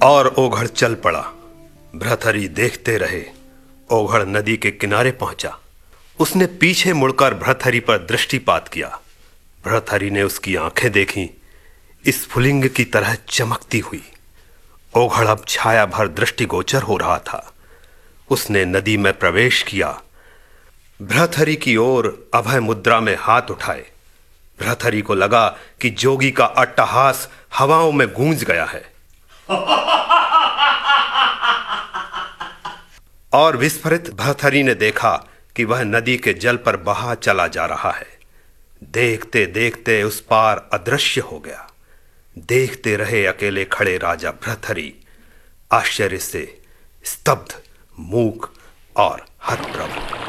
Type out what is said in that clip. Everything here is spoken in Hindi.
और ओघड़ चल पड़ा। भृतहरि देखते रहे। ओघड़ नदी के किनारे पहुंचा। उसने पीछे मुड़कर भृतहरि पर दृष्टिपात किया। भृतहरि ने उसकी आंखें देखीं, स्फुलिंग की तरह चमकती हुई। ओघड़ अब छाया भर दृष्टिगोचर हो रहा था। उसने नदी में प्रवेश किया। भृतहरि की ओर अभय मुद्रा में हाथ उठाए। भृतहरि को लगा कि जोगी का अट्टहास हवाओं में गूंज गया है। और विस्फारित भृतहरि ने देखा कि वह नदी के जल पर बहा चला जा रहा है। देखते देखते उस पार अदृश्य हो गया। देखते रहे अकेले खड़े राजा भृतहरि, आश्चर्य से स्तब्ध, मूक और हतप्रभ।